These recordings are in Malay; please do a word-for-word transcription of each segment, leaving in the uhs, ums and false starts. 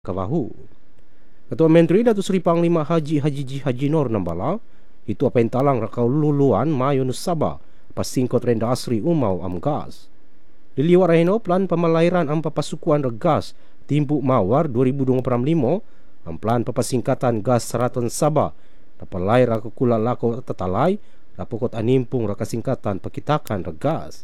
Kawahu. Ketua Menteri Datuk Seri Panglima Haji Haji Ji Haji Nur Nambala itu apa yang talang rakau luluan Mayu Nusaba pasingkot renda asri umau amgas. Di liwat rehno plan pemalairan ampa pasukuan regas timpuk mawar dua ribu dua puluh lima am plan pepasingkatan gas seraton Sabah dapat lai raka kula lako tetalai rapokot animpung raka singkatan pekitakan regas.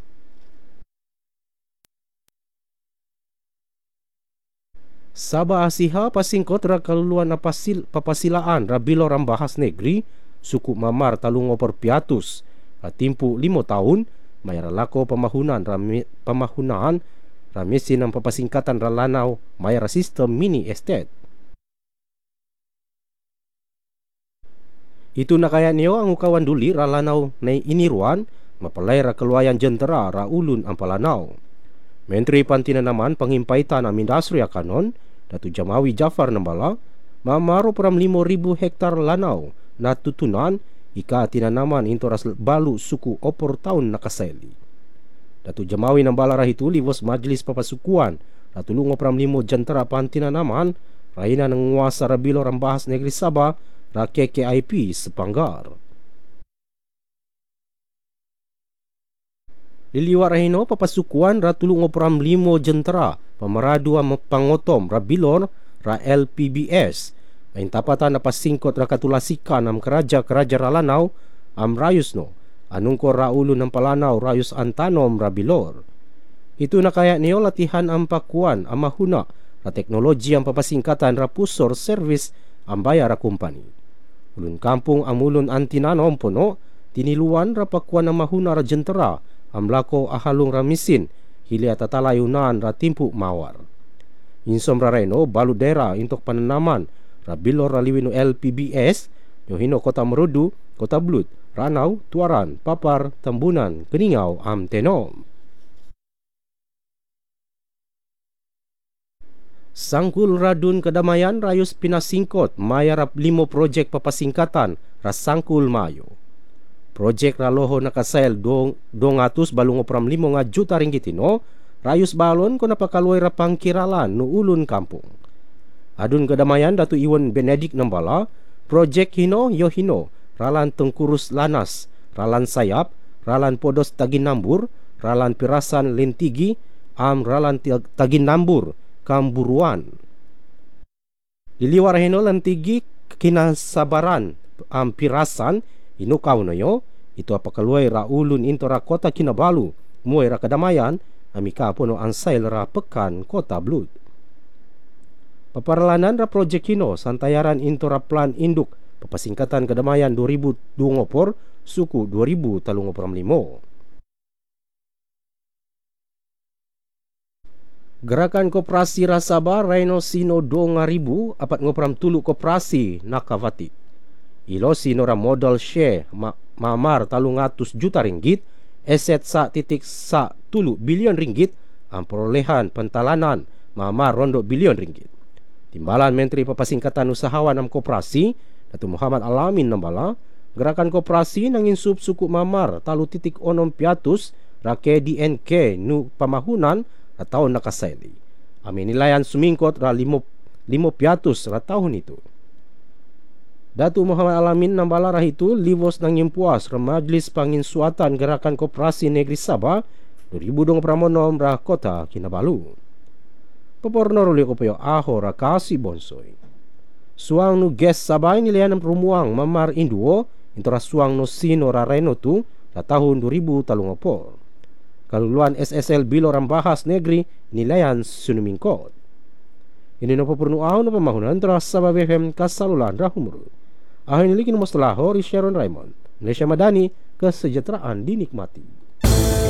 Sabah Asiha pasingkot rakaluluan apasil papasilaan rabilo rambahas negeri suku mamar talungo perpiatus timpu lima tahun mayar lako pemahunan rami, pemahunan ramisin ang papasingkatan ralanau mayar sistem mini estate. Itu nakaya niyo ang ukawan duli ralanau na iniruan mapalay rakeluayan jentera raulun ang palanau. Menteri Pantinanaman Pangimpaitan Amin Dasri Akanon Datu Jamawi Jafar Nambala mamaro peram lima ribu hektar lanau na tutunan ika tinanaman intoras balu suku opor tahun nakaseli. Datu Jamawi Nambala rahitu livos majlis papasukuan Datu lungo peram lima jentera pantinanaman raina ng nguasa rabilo rambahas negeri Sabah ra K K I P sepanggar. Liliwat rahino papasukuan ratulung operam limo jentera pemeradu am pangotom rabilor ra L P B S ain tapatan na pasingkot rakatulasikan am keraja-keraja ralanau am rayusno anungko raulu ng palanau rayus antanom rabilor. Itu nakaya niyo latihan am pakuan am mahuna ra teknologi am papasingkatan ra pusor service am bayar ra kumpani. Ulun kampung am ulun antinanom pono tiniluan ra pakuan am mahuna ra jentera amlako ahalung ramisin hili atatalayunan ratimpu mawar. Insom rareno balu dera untuk penanaman rabilor raliwino L P B S yohino kota Merudu, kota Blut, Ranau, Tuaran, Papar, Tambunan, Keningau, am tenom. Sangkul radun kedamaian rayus pinasingkot mayarap limo projek papasingkatan rasangkul mayo. Projek raloho nakasail dong dongatus balungo pram limo nga juta ringgit ino rayus balon ko napakaluay ra pangkiralan no ulun kampung. Adun kedamaian Datu Iwan Benedik Nambala projek hino yo hino ralan tengkurus lanas ralan sayap ralan podos taginambur ralan pirasan lentigi am ralan taginambur kamburuan. Diliwar hino lentigi kinasabaran am pirasan inukaw na yo, ito apakaluay ra ulun into ra kota Kinabalu, muay ra kadamayan, amika po no ansail ra pekan kota Blut. Paparalanan ra projek hino, santayaran into ra plan induk, papasingkatan kadamayan dua ribu dua ngopor, suku dua ribu talung ngopor limo. Gerakan Koperasi Rasaba Raino Sino dua ribu apat ngoperam tulu koperasi nakavati. Ilo sinora modal share ma mamar talung atus juta ringgit, eset sa titik sa tulu bilion ringgit, ang perolehan pentalanan mamar rondo bilion ringgit. Timbalan Menteri Papasingkatan Usahawan am Koperasi, Datu Muhammad Alamin Nambala, gerakan koperasi nangin sub suku mamar talu titik onom piatus rake D N K nu pamahunan ra tahun nakaseli. Amin nilayan sumingkot ra limo, limo piatus ra tahun itu. Datu Muhammad Alamin Nambala rahitu livos nang impuas ra Majlis Panginsuatan Gerakan Koperasi Negeri Sabah dua ribu dua puluh enam ra kota Kinabalu. Paporno ruli ko payo aho ra kasi bonsoy. Suang nu ges Sabah nilian rumuang mamar induo intora suang no sino ra reno tu ra tahun dua ribu talung opor. Kaluluan S S L bilo rambahas negeri nilayan sunumingkot. Ini no papurnu aho no pamahunan tra Sabah B F M kasalulan rahumuru. Akhirnya lagi nomor setelah Hori Sharon Raymond Malaysia Madani, kesejahteraan dinikmati.